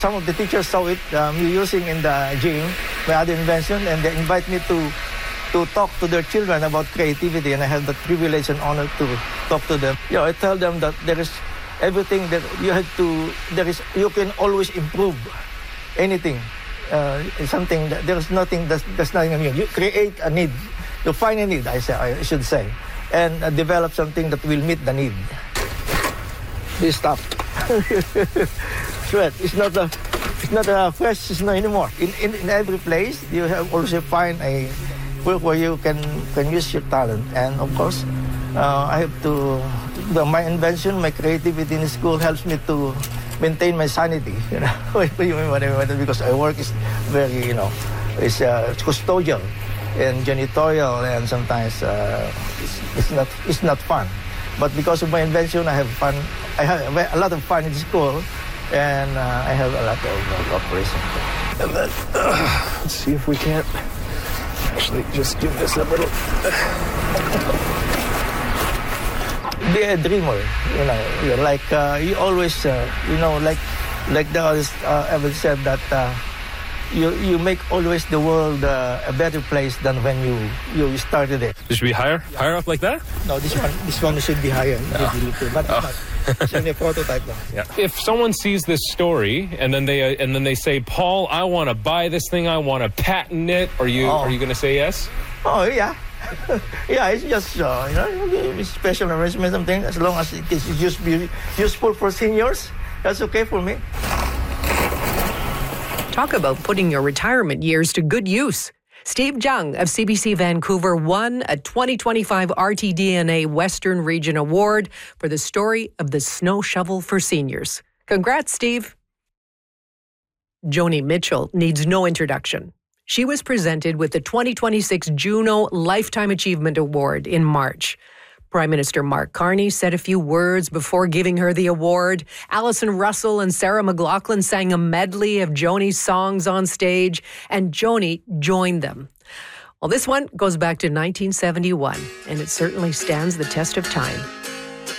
Some of the teachers saw it me using in the gym, my other invention, and they invite me to talk to their children about creativity, and I have the privilege and honor to talk to them. I tell them that there is everything that you have to, you can always improve anything. Something that there's nothing that's not new. You create a need, you find a need, I should say, and develop something that will meet the need. This stuff. Sweat. It's not a fresh snow anymore. In every place, you have also find a where you can use your talent. And of course, I have to. My invention, my creativity in school helps me to maintain my sanity. Because our work is very, it's custodial and janitorial, and sometimes it's not fun. But because of my invention, I have fun. I have a lot of fun in school, and I have a lot of cooperation. Let's see if we can't actually just do this a little. Be a dreamer, like you always, like the others ever said that you make always the world a better place than when you started it. It should be higher up like that? No, this one should be higher. But it's only a prototype. Yeah. If someone sees this story and then they say, Paul, I want to buy this thing, I want to patent it, are you going to say yes? Oh yeah. Yeah, it's just special arrangement, something. As long as it is useful for seniors, that's okay for me. Talk about putting your retirement years to good use. Steve Jung of CBC Vancouver won a 2025 RTDNA Western Region Award for the story of the snow shovel for seniors. Congrats, Steve. Joni Mitchell needs no introduction. She was presented with the 2026 Juno Lifetime Achievement Award in March. Prime Minister Mark Carney said a few words before giving her the award. Alison Russell and Sarah McLachlan sang a medley of Joni's songs on stage, and Joni joined them. Well, this one goes back to 1971, and it certainly stands the test of time.